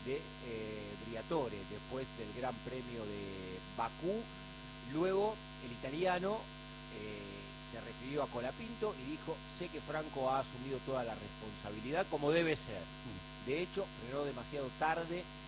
de Briatore después del Gran Premio de Bakú. Luego el italiano se refirió a Colapinto y dijo: sé que Franco ha asumido toda la responsabilidad como debe ser. De hecho, frenó demasiado tarde